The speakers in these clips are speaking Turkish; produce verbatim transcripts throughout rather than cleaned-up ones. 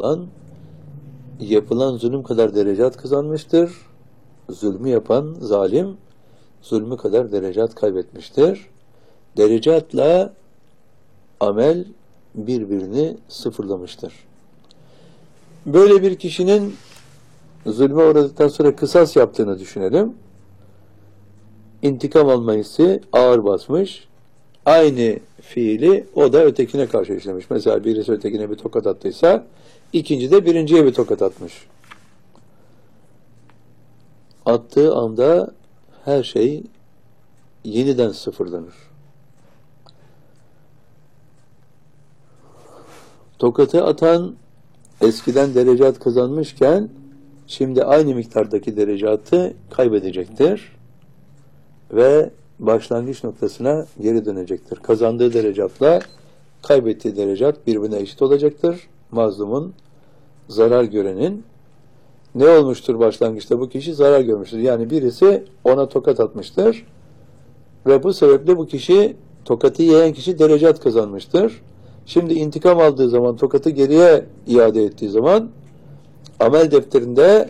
olan yapılan zulüm kadar derecat kazanmıştır. Zulmü yapan zalim zulmü kadar derecat kaybetmiştir. Derecatla amel birbirini sıfırlamıştır. Böyle bir kişinin zulme uğradıktan sonra kısas yaptığını düşünelim. İntikam alma hissi ağır basmış. Aynı fiili o da ötekine karşı işlemiş. Mesela birisi ötekine bir tokat attıysa ikinci de birinciye bir tokat atmış. Attığı anda her şey yeniden sıfırlanır. Tokatı atan eskiden derecat kazanmışken şimdi aynı miktardaki derecatı kaybedecektir ve başlangıç noktasına geri dönecektir. Kazandığı derecatla kaybettiği derecat birbirine eşit olacaktır. Mazlumun, zarar görenin ne olmuştur başlangıçta? Bu kişi zarar görmüştür. Yani birisi ona tokat atmıştır ve bu sebeple bu kişi, tokatı yiyen kişi derecat kazanmıştır. Şimdi intikam aldığı zaman, tokatı geriye iade ettiği zaman amel defterinde,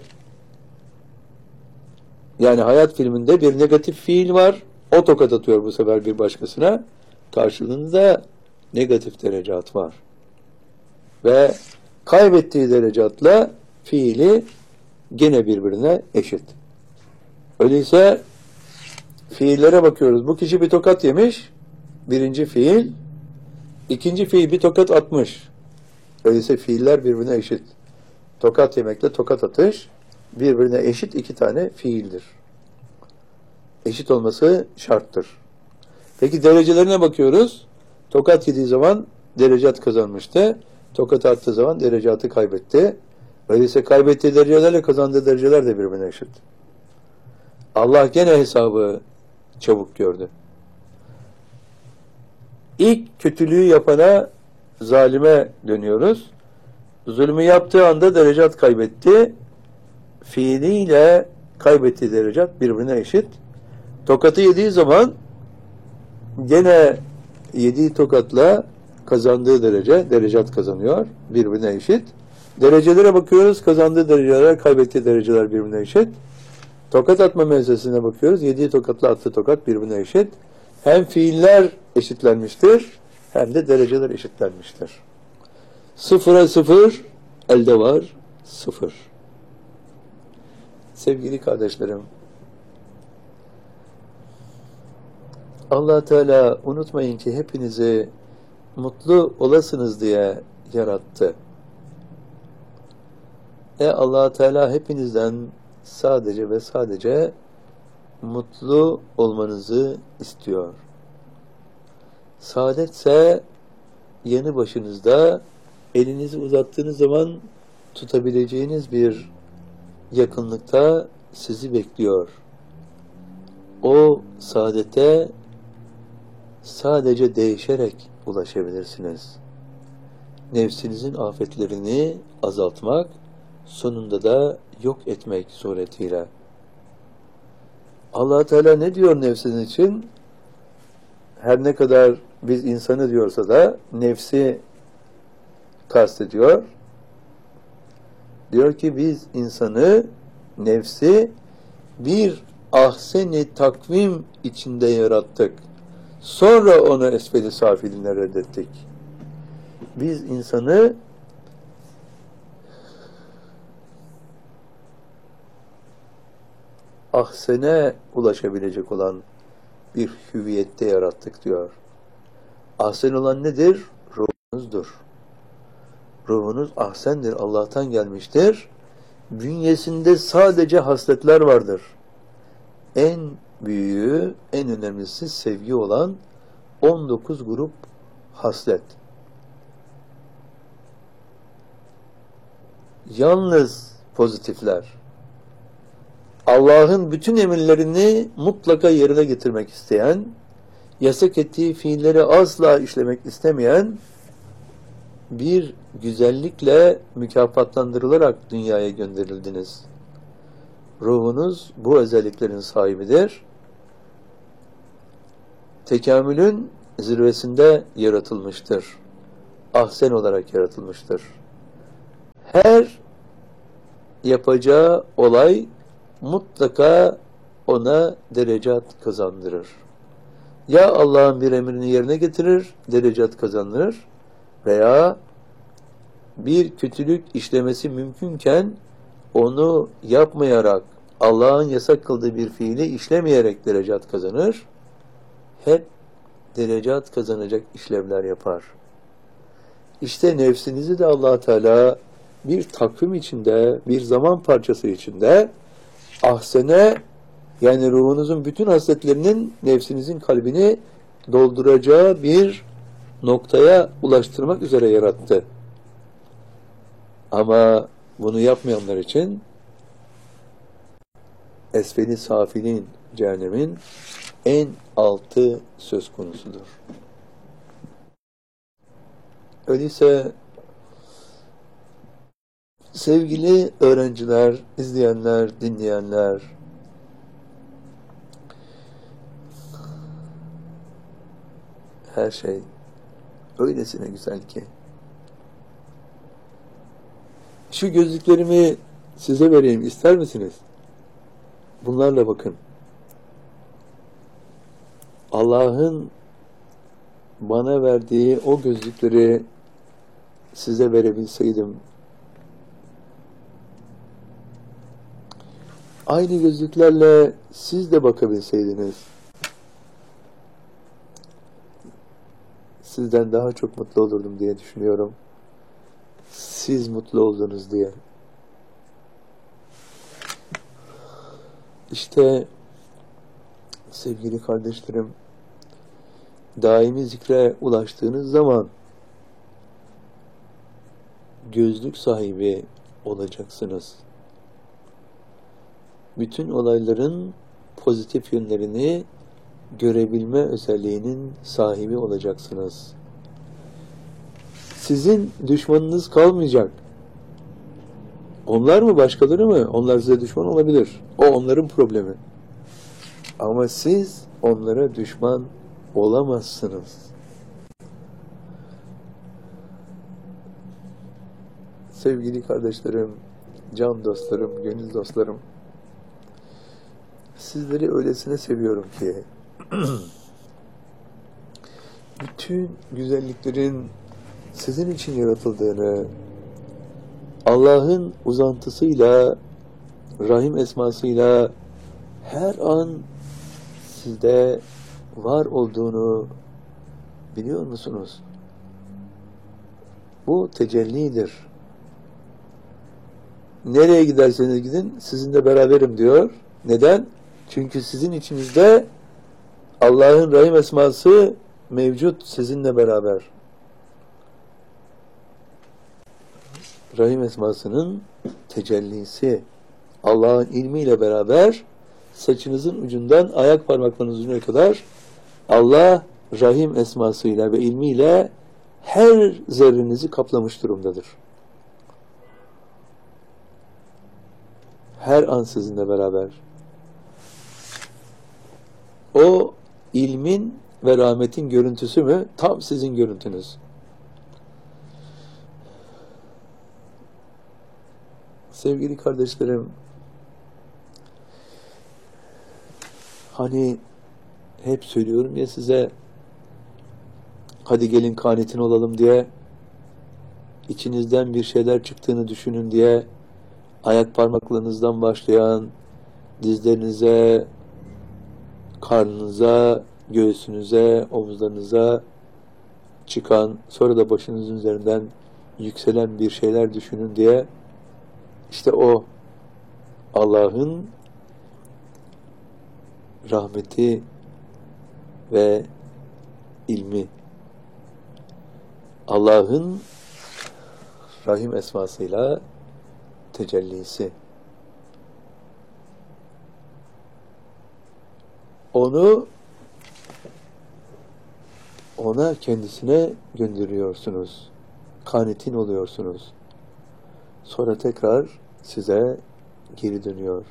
yani hayat filminde bir negatif fiil var. O tokat atıyor bu sefer bir başkasına. Karşılığında negatif derecat var. Ve kaybettiği derecatla fiili gene birbirine eşit. Öyleyse fiillere bakıyoruz. Bu kişi bir tokat yemiş. Birinci fiil. İkinci fiil bir tokat atmış. Öyleyse fiiller birbirine eşit. Tokat yemekle tokat atış birbirine eşit iki tane fiildir. Eşit olması şarttır. Peki derecelerine bakıyoruz. Tokat yediği zaman derecat kazanmıştı. Tokat attığı zaman derecatı kaybetti. Öyleyse kaybettiği derecelerle kazandığı dereceler de birbirine eşit. Allah gene hesabı çabuk gördü. İlk kötülüğü yapana, zalime dönüyoruz. Zulmü yaptığı anda derecat kaybetti. Fiiliyle kaybettiği derecat birbirine eşit. Tokatı yediği zaman gene yediği tokatla kazandığı derece, derecat kazanıyor. Birbirine eşit. Derecelere bakıyoruz. Kazandığı dereceler, kaybettiği dereceler birbirine eşit. Tokat atma mevzesine bakıyoruz. Yediği tokatla attığı tokat birbirine eşit. Hem fiiller eşitlenmiştir, hem de dereceler eşitlenmiştir. Sıfıra sıfır, elde var sıfır. Sevgili kardeşlerim, Allah Teala unutmayın ki hepinizi mutlu olasınız diye yarattı. E Allah Teala hepinizden sadece ve sadece mutlu olmanızı istiyor. Saadetse yanı başınızda elinizi uzattığınız zaman tutabileceğiniz bir yakınlıkta sizi bekliyor. O saadete sadece değişerek ulaşabilirsiniz. Nefsinizin afetlerini azaltmak, sonunda da yok etmek suretiyle. Allah Teala ne diyor nefsin için? Her ne kadar biz insanı diyorsa da nefsi kastediyor. Diyor ki biz insanı, nefsi bir ahsen-i takvim içinde yarattık. Sonra onu esfel-i safiline reddettik. Biz insanı ahsene ulaşabilecek olan bir hüviyette yarattık diyor. Ahsen olan nedir? Ruhunuzdur. Ruhunuz ahsendir, Allah'tan gelmiştir. Bünyesinde sadece hasletler vardır. En büyüğü, en önemlisi sevgi olan on dokuz grup haslet. Yalnız pozitifler. Allah'ın bütün emirlerini mutlaka yerine getirmek isteyen, yasak ettiği fiilleri asla işlemek istemeyen, bir güzellikle mükafatlandırılarak dünyaya gönderildiniz. Ruhunuz bu özelliklerin sahibidir. Tekamülün zirvesinde yaratılmıştır. Ahsen olarak yaratılmıştır. her yapacağı olay mutlaka ona derecat kazandırır. Ya Allah'ın bir emrini yerine getirir, derecat kazanır, veya bir kötülük işlemesi mümkünken onu yapmayarak, Allah'ın yasak kıldığı bir fiili işlemeyerek derecat kazanır. Hep derecat kazanacak işlemler yapar. İşte nefsinizi de Allah Teala bir takvim içinde, bir zaman parçası içinde ahsene, yani ruhunuzun bütün hasletlerinin nefsinizin kalbini dolduracağı bir noktaya ulaştırmak üzere yarattı. Ama bunu yapmayanlar için esfeli safilin, cehennemin en altı söz konusudur. Öyleyse sevgili öğrenciler, izleyenler, dinleyenler, her şey öylesine güzel ki. Şu gözlüklerimi size vereyim, ister misiniz? Bunlarla bakın. Allah'ın bana verdiği o gözlükleri size verebilseydim, aynı gözlüklerle siz de bakabilseydiniz, sizden daha çok mutlu olurdum diye düşünüyorum. Siz mutlu oldunuz diye. İşte sevgili kardeşlerim, daimi zikre ulaştığınız zaman gözlük sahibi olacaksınız. Bütün olayların pozitif yönlerini görebilme özelliğinin sahibi olacaksınız. Sizin düşmanınız kalmayacak. Onlar mı, başkaları mı? Onlar size düşman olabilir. O onların problemi. Ama siz onlara düşman olamazsınız. Sevgili kardeşlerim, can dostlarım, gönül dostlarım, sizleri öylesine seviyorum ki bütün güzelliklerin sizin için yaratıldığını, Allah'ın uzantısıyla, Rahim esmasıyla her an sizde var olduğunu biliyor musunuz? Bu tecellidir. Nereye giderseniz gidin, sizinle beraberim diyor. Neden? Çünkü sizin içinizde Allah'ın Rahim esması mevcut, sizinle beraber. Rahim esmasının tecellisi Allah'ın ilmiyle beraber saçınızın ucundan ayak parmaklarınızın ucuna kadar Allah Rahim esmasıyla ve ilmiyle her zerrenizi kaplamış durumdadır. Her an sizinle beraber. O ilmin ve rahmetin görüntüsü mü? Tam sizin görüntünüz. Sevgili kardeşlerim, hani hep söylüyorum ya size, hadi gelin kanitin olalım diye, içinizden bir şeyler çıktığını düşünün diye, ayak parmaklarınızdan başlayan, dizlerinize, karnınıza, göğsünüze, omuzlarınıza çıkan, sonra da başınızın üzerinden yükselen bir şeyler düşünün diye, işte o Allah'ın rahmeti ve ilmi, Allah'ın Rahim esmasıyla tecellisi. Onu ona kendisine gönderiyorsunuz. Kanitin oluyorsunuz. Sonra tekrar size geri dönüyor.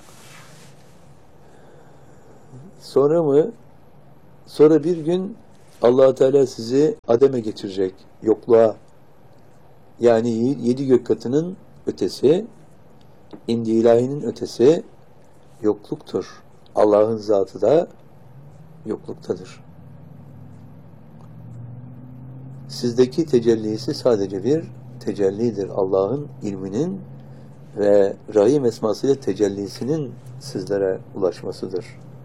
Sonra mı? Sonra bir gün Allah Teala sizi ademe getirecek, yokluğa. Yani yedi gök katının ötesi, indi ilahinin ötesi yokluktur. Allah'ın zatı da yokluktadır. Sizdeki tecellisi sadece bir tecellidir. Allah'ın ilminin ve Rahim esmasıyla tecellisinin sizlere ulaşmasıdır.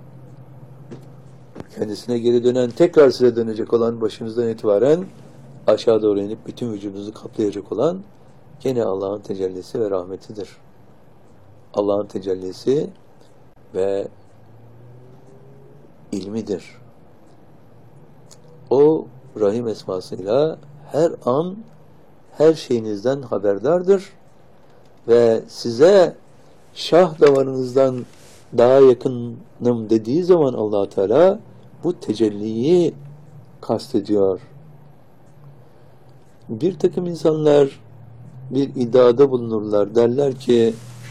Kendisine geri dönen, tekrar size dönecek olan, başınızdan itibaren aşağı doğru inip bütün vücudunuzu kaplayacak olan gene Allah'ın tecellisi ve rahmetidir. Allah'ın tecellisi ve ilmidir. O Rahim esmasıyla her an her şeyinizden haberdardır ve size şah damarınızdan daha yakınım dediği zaman Allah Teala bu tecelliyi kastediyor. Bir takım insanlar bir iddiada bulunurlar. Derler ki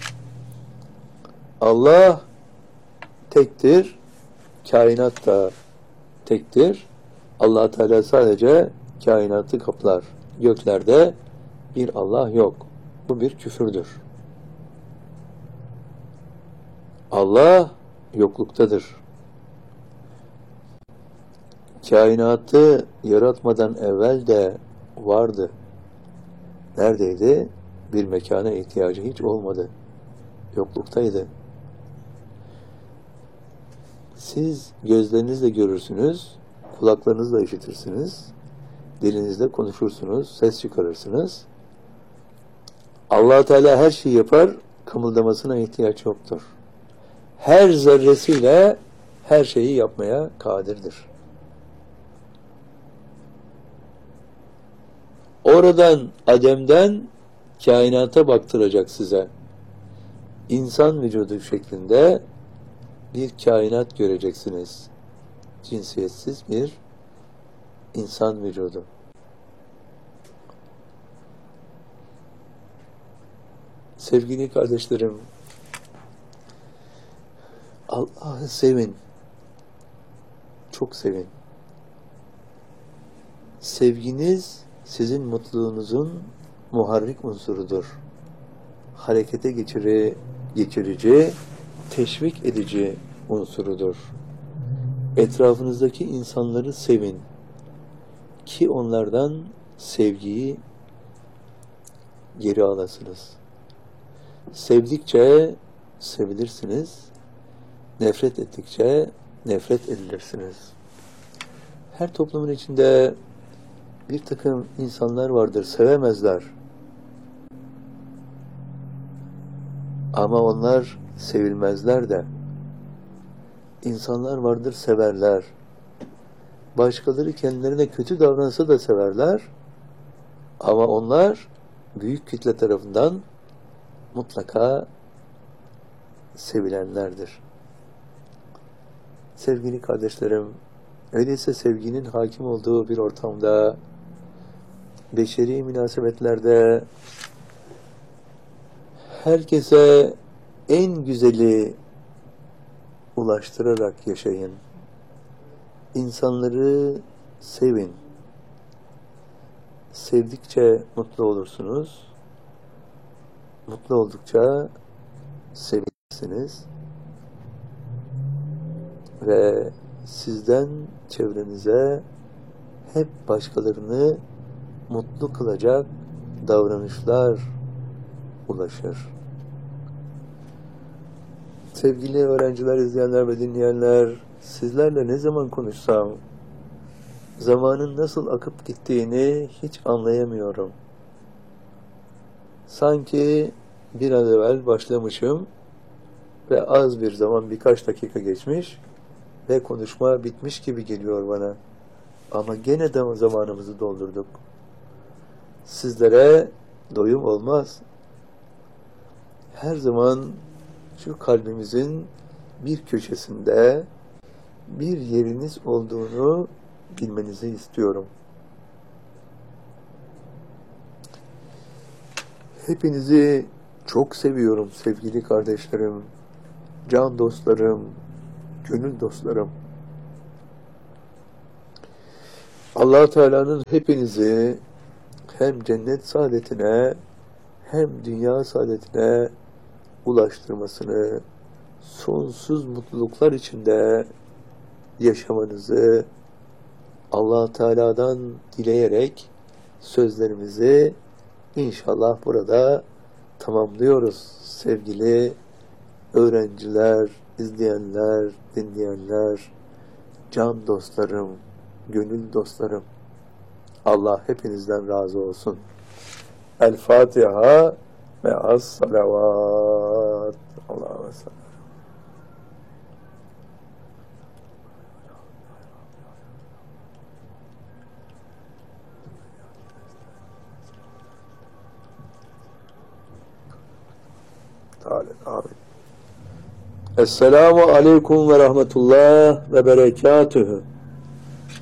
Allah tektir, kainat da tektir. Allah Teala sadece kainatı kaplar. Göklerde bir Allah yok. Bu bir küfürdür. Allah yokluktadır. Kainatı yaratmadan evvel de vardı. Neredeydi? Bir mekana ihtiyacı hiç olmadı. Yokluktaydı. Siz gözlerinizle görürsünüz, kulaklarınızla işitirsiniz, dilinizle konuşursunuz, ses çıkarırsınız. Allah Teala her şeyi yapar, kımıldamasına ihtiyaç yoktur. Her zerresiyle her şeyi yapmaya kadirdir. Oradan, Adem'den kainata baktıracak size. İnsan vücudu şeklinde bir kainat göreceksiniz. Cinsiyetsiz bir insan vücudu. Sevgili kardeşlerim, Allah'ı sevin. Çok sevin. Sevginiz sizin mutluluğunuzun muharrik unsurudur. Harekete geçiri, geçirici, teşvik edici unsurudur. Etrafınızdaki insanları sevin ki onlardan sevgiyi geri alasınız. Sevdikçe sevilirsiniz, nefret ettikçe nefret edilirsiniz. Her toplumun içinde bir takım insanlar vardır, sevemezler. Ama onlar sevilmezler de. İnsanlar vardır, severler. Başkaları kendilerine kötü davransa da severler. Ama onlar büyük kitle tarafından mutlaka sevilenlerdir. Sevgili kardeşlerim, öyleyse sevginin hakim olduğu bir ortamda, beşeri münasebetlerde herkese en güzeli ulaştırarak yaşayın. İnsanları sevin. Sevdikçe mutlu olursunuz. Mutlu oldukça sevilirsiniz. Ve sizden çevrenize hep başkalarını mutlu kılacak davranışlar ulaşır. Sevgili öğrenciler, izleyenler ve dinleyenler, sizlerle ne zaman konuşsam zamanın nasıl akıp gittiğini hiç anlayamıyorum. Sanki bir an evvel başlamışım ve az bir zaman, birkaç dakika geçmiş ve konuşma bitmiş gibi geliyor bana. Ama gene de zamanımızı doldurduk. Sizlere doyum olmaz. Her zaman şu kalbimizin bir köşesinde bir yeriniz olduğunu bilmenizi istiyorum. Hepinizi çok seviyorum sevgili kardeşlerim, can dostlarım, gönül dostlarım. Allah Teala'nın hepinizi hem cennet saadetine hem dünya saadetine ulaştırmasını, sonsuz mutluluklar içinde yaşamanızı Allah Teala'dan dileyerek sözlerimizi inşallah burada tamamlıyoruz. Sevgili öğrenciler, izleyenler, dinleyenler, can dostlarım, gönül dostlarım, Allah hepinizden razı olsun. El Fatiha ve as salavat. Allah'a emanet. Amin. Esselamu aleyküm ve rahmetullah ve berekatühü.